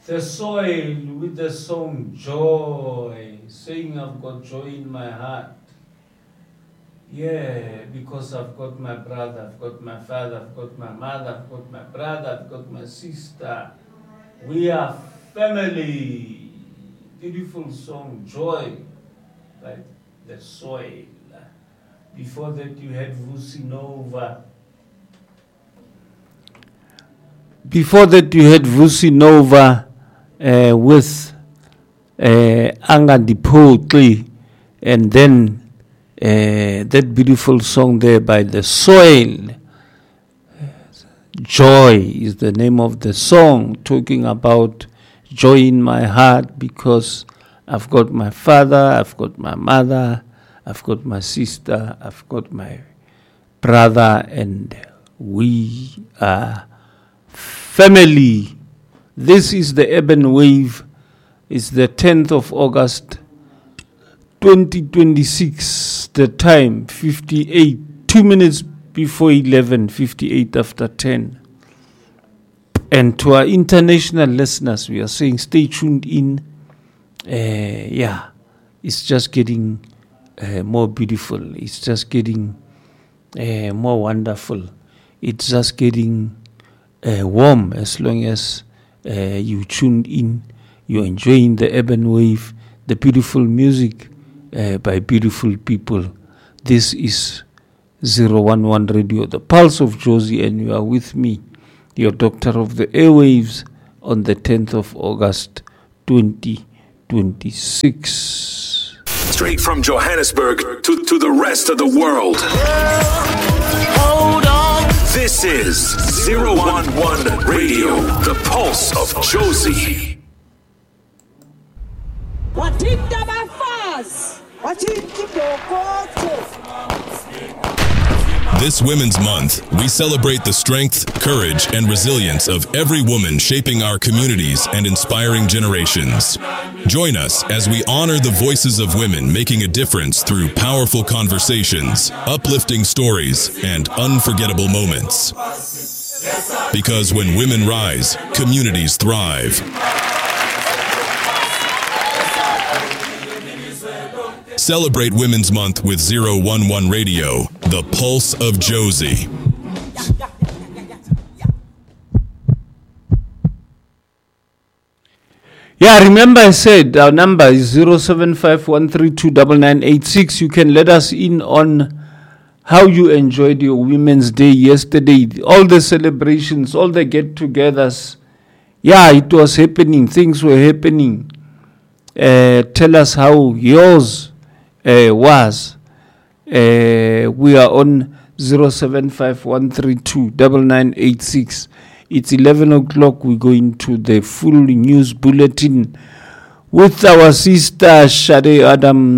The soil with the song Joy, saying I've got joy in my heart. Yeah, because I've got my brother, I've got my father, I've got my mother, I've got my brother, I've got my sister. We are family. Beautiful song, Joy, by the soil. Before that you had Vusi Nova. Before that you had Vusi Nova with Anga Dipotli, and then that beautiful song there by the soil. Joy is the name of the song, talking about joy in my heart because I've got my father, I've got my mother, I've got my sister, I've got my brother, and we are family. This is the Urban Wave. It's the 10th of August 2026, the time 58, 2 minutes before 11, 58 after 10. And to our international listeners, we are saying stay tuned in. It's just getting more beautiful. It's just getting more wonderful. It's just getting warm as long as you tuned in. You're enjoying the Urban Wave, the beautiful music by beautiful people. This is 011 Radio, the Pulse of Jozi, and you are with me, your doctor of the airwaves, on the 10th of August 2026. Straight from Johannesburg to the rest of the world. Hold on. This is 011 Radio, the Pulse of Jozi. This Women's Month, we celebrate the strength, courage, and resilience of every woman shaping our communities and inspiring generations. Join us as we honor the voices of women making a difference through powerful conversations, uplifting stories, and unforgettable moments. Because when women rise, communities thrive. Celebrate Women's Month with 011 Radio, the Pulse of Jozi. Yeah, remember I said our number is 0751329986. You can let us in on how you enjoyed your Women's Day yesterday, all the celebrations, all the get-togethers. Yeah, it was happening. Things were happening. Tell us how yours was. We are on 0751329986. It's 11 o'clock. We go into the full news bulletin with our sister Shade Adam.